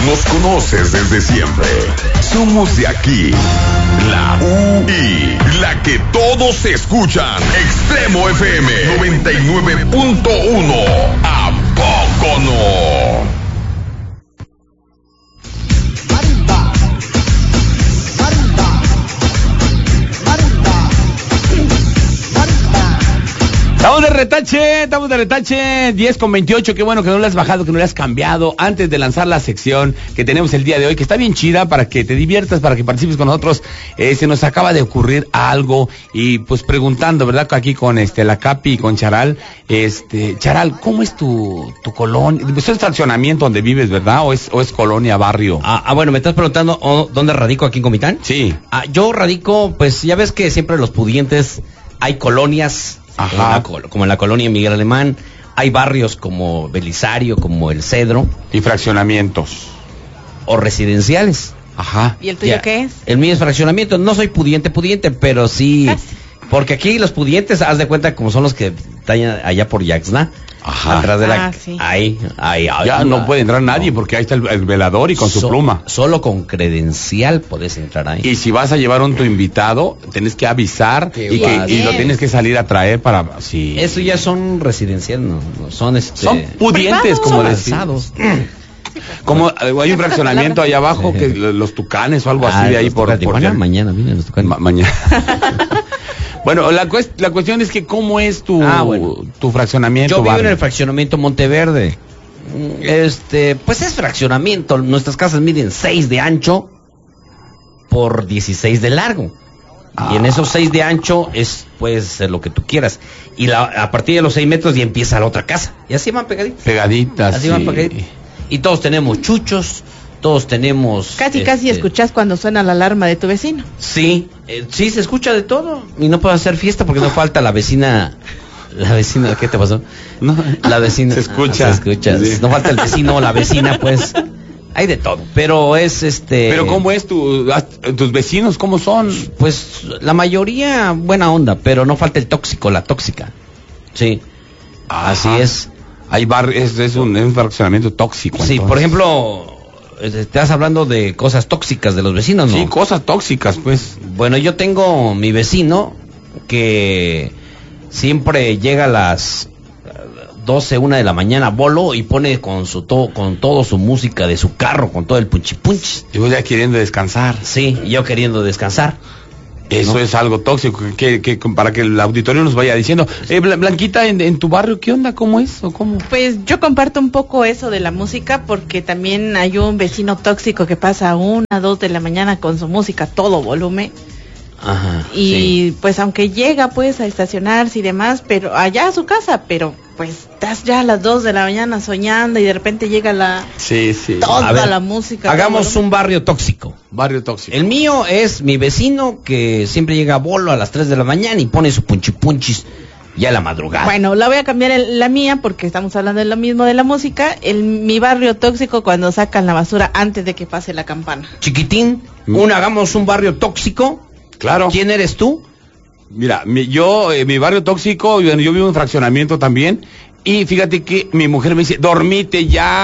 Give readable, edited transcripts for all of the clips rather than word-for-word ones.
Nos conoces desde siempre. Somos de aquí. La UI, la que todos escuchan. Extremo FM 99.1. ¿A poco no? Estamos de retache, 10:28, qué bueno que no le has bajado, que no le has cambiado antes de lanzar la sección que tenemos el día de hoy, que está bien chida para que te diviertas, para que participes con nosotros. Se nos acaba de ocurrir algo y pues preguntando, ¿verdad? Aquí con la Capi y con Charal. Charal, ¿cómo es tu colonia? ¿Es fraccionamiento donde vives, verdad? ¿O es colonia, barrio? Bueno, me estás preguntando dónde radico aquí en Comitán. Sí. Yo radico, pues ya ves que siempre los pudientes hay colonias. Ajá. Como en la colonia Miguel Alemán, hay barrios como Belisario, como El Cedro. Y fraccionamientos. O residenciales. Ajá. ¿Y el tuyo qué es? El mío es fraccionamiento. No soy pudiente, pero sí. Casi. Porque aquí los pudientes, haz de cuenta como son los que están allá por Yaxna. Ajá. Atrás de la... Sí. Ahí. Ya no puede entrar nadie porque ahí está el velador y con su pluma. Solo con credencial puedes entrar ahí. Y si vas a llevar tu invitado, tienes que avisar y lo tienes que salir a traer para... Sí. Eso ya son residenciales, no son Son pudientes, como decimos. Como hay un fraccionamiento allá abajo que los Tucanes o algo así de ahí por mañana vienen los Tucanes. Mañana. Bueno, la cuestión es que ¿cómo es tu fraccionamiento? Yo vivo en el fraccionamiento Monteverde. Pues es fraccionamiento. Nuestras casas miden 6 de ancho por 16 de largo. Y en esos 6 de ancho puede ser lo que tú quieras. Y a partir de los 6 metros ya empieza la otra casa. Y así van pegaditas. Pegaditas. Así van pegaditas. Y todos tenemos chuchos. Todos tenemos... Casi escuchas cuando suena la alarma de tu vecino. Sí, sí se escucha de todo. Y no puedo hacer fiesta porque no falta la vecina... ¿Qué te pasó? No, la vecina... Se escucha. Sí. No falta el vecino o la vecina, pues... Hay de todo, pero es Pero ¿cómo es tus vecinos? ¿Cómo son? Pues la mayoría buena onda, pero no falta el tóxico, la tóxica. Sí. Ajá. Así es. Hay es un fraccionamiento tóxico. Sí, entonces. Por ejemplo... Estás hablando de cosas tóxicas de los vecinos, ¿no? Sí, cosas tóxicas, pues. Bueno, yo tengo mi vecino que siempre llega a las 12, 1 de la mañana bolo y pone con todo su música de su carro, con todo el punchi. Y vos ya queriendo descansar. Sí, yo queriendo descansar. Eso ¿no? Es algo tóxico, que para que el auditorio nos vaya diciendo. Blanquita, en tu barrio, ¿qué onda? ¿Cómo es? ¿O cómo? Pues yo comparto un poco eso de la música, porque también hay un vecino tóxico que pasa a 1, 2 de la mañana con su música a todo volumen. Ajá. Y sí. Pues aunque llega pues a estacionarse y demás, pero allá a su casa, pero pues estás ya a las 2 de la mañana soñando y de repente llega Sí. toda la música. Hagamos un barrio tóxico. Barrio tóxico. El mío es mi vecino que siempre llega a bolo a las 3 de la mañana y pone su punchis ya a la madrugada. Bueno, la voy a cambiar la mía porque estamos hablando de lo mismo de la música. Mi barrio tóxico cuando sacan la basura antes de que pase la campana. Chiquitín, hagamos un barrio tóxico. Claro. ¿Quién eres tú? Mira, mi barrio tóxico, yo vivo en un fraccionamiento también, y fíjate que mi mujer me dice, dormite,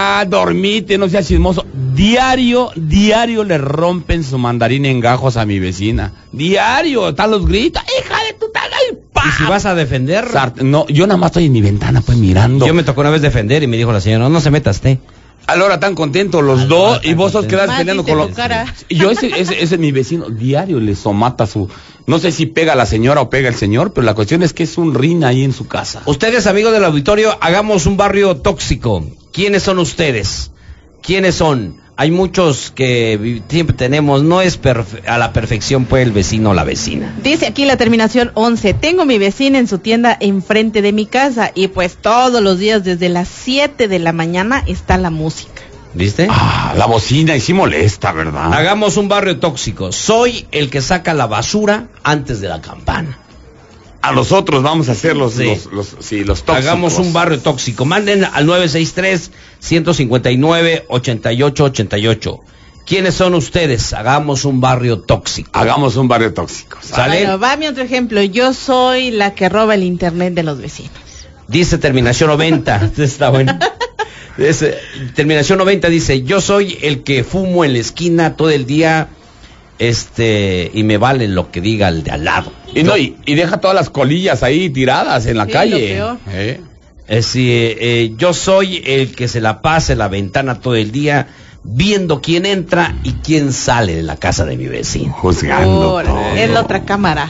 no seas chismoso. Diario le rompen su mandarín en gajos a mi vecina. Diario, están los gritos, hija de tu tal, ¡pam! ¿Y si vas a defender? No, yo nada más estoy en mi ventana, pues mirando. Yo me tocó una vez defender y me dijo la señora, no se meta usted. A la hora tan contentos los dos y vos os quedás peleando con los... Y yo ese es mi vecino, diario le somata no sé si pega la señora o pega el señor, pero la cuestión es que es un rin ahí en su casa. Ustedes, amigos del auditorio, hagamos un barrio tóxico. ¿Quiénes son ustedes? ¿Quiénes son? Hay muchos que siempre tenemos, no es a la perfección pues el vecino o la vecina. Dice aquí la terminación 11, tengo mi vecina en su tienda enfrente de mi casa y pues todos los días desde las 7 de la mañana está la música. ¿Viste? La bocina y sí molesta, ¿verdad? Hagamos un barrio tóxico. Soy el que saca la basura antes de la campana. A nosotros vamos a hacer los tóxicos. Hagamos un barrio tóxico. Manden al 963-159-8888. ¿Quiénes son ustedes? Hagamos un barrio tóxico. Hagamos un barrio tóxico. ¿Sale? Bueno, va mi otro ejemplo. Yo soy la que roba el internet de los vecinos. Dice terminación 90. Está bueno. Terminación 90 dice, yo soy el que fumo en la esquina todo el día, y me vale lo que diga el de al lado. Y no, y deja todas las colillas ahí tiradas en la calle. Yo soy el que se la pasa en la ventana todo el día viendo quién entra y quién sale de la casa de mi vecino. Juzgando. En la otra cámara.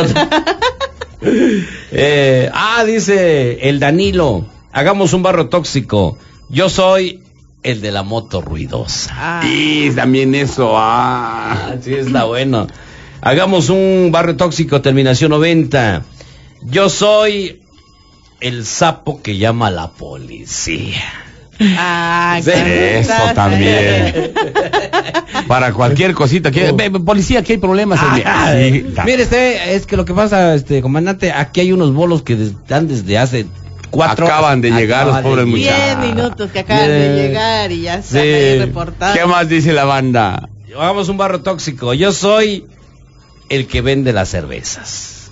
Dice el Danilo, hagamos un barrio tóxico. Yo soy el de la moto ruidosa. Y también eso. Sí, está bueno. Hagamos un barrio tóxico, terminación 90. Yo soy el sapo que llama a la policía. Sí, eso también. Para cualquier cosita. Policía, aquí hay problemas. Mire, es que lo que pasa, comandante, aquí hay unos bolos que están desde hace 4. Acaban de llegar los pobres muchachos. 10 minutos que acaban de llegar y ya están ahí reportados. ¿Qué más dice la banda? Hagamos un barrio tóxico. Yo soy el que vende las cervezas.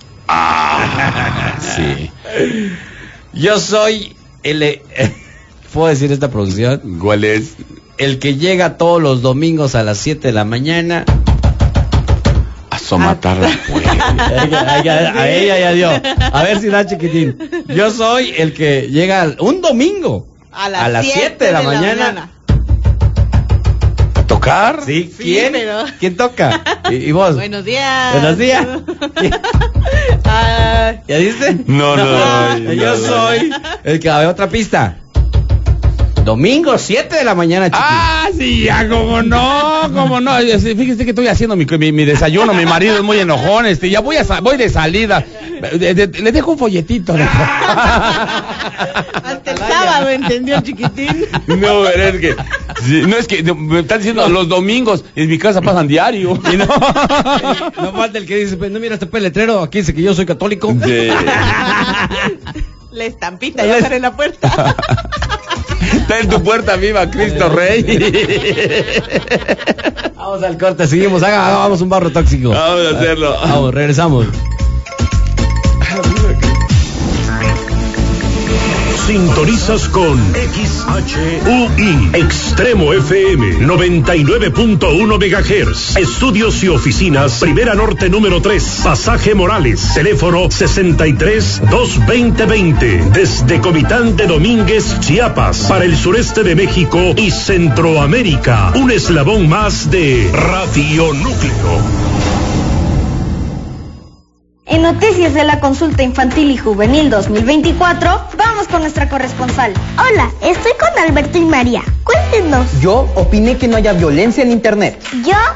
Sí. Yo soy el... ¿Puedo decir esta producción? ¿Cuál es? El que llega todos los domingos a las 7 de la mañana a somatar la puerta. A ella ya dio. A ver si da, chiquitín. Yo soy el que llega un domingo a las 7 de la mañana. ¿A tocar? Sí, Sí, ¿quién? pero... ¿Quién toca? ¿Y vos? Buenos días. Buenos días. ¿Ya dice? No. Yo soy el que... A ver, otra pista. Domingo, 7 de la mañana, chiquitín. Sí, ya, cómo no. Fíjese que estoy haciendo mi desayuno, mi marido es muy enojón, ya voy de salida. Le dejo un folletito. Hasta el sábado, ¿entendió, chiquitín? No, pero es que... Sí, no, es que me están diciendo los domingos, en mi casa pasan diario. Y no falta el que dice, no mira este letrero, aquí dice que yo soy católico. Sí. La estampita ya está en la puerta. Está en tu puerta viva, Cristo Rey. Vamos al corte, seguimos, hagamos un barrio tóxico. Vamos a hacerlo. Vamos, regresamos. Sintonizas con XHUI Extremo FM 99.1 MHz. Estudios y oficinas Primera Norte número 3, Pasaje Morales, teléfono 63-220-20, desde Comitán de Domínguez, Chiapas, para el sureste de México y Centroamérica. Un eslabón más de Radio Núcleo. En noticias de la consulta infantil y juvenil 2024, vamos con nuestra corresponsal. Hola, estoy con Alberto y María. Cuéntenos. Yo opiné que no haya violencia en internet. Yo